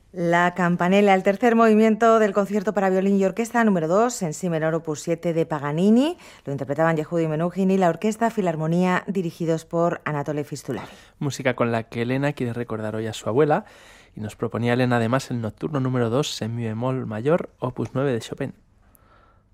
La campanella, el tercer movimiento del concierto para violín y orquesta número 2 en si menor opus 7 de Paganini. Lo interpretaban Yehudi Menuhin y la Orquesta Filarmonía, dirigidos por Anatole Fistulari. Música con la que Elena quiere recordar hoy a su abuela, y nos proponía Elena además el nocturno número 2 en mi bemol mayor, opus 9 de Chopin.